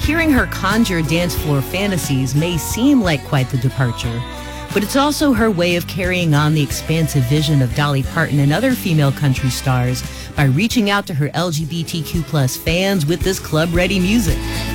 Hearing her conjure dance floor fantasies may seem like quite the departure, but it's also her way of carrying on the expansive vision of Dolly Parton and other female country stars by reaching out to her LGBTQ plus fans with this club-ready music.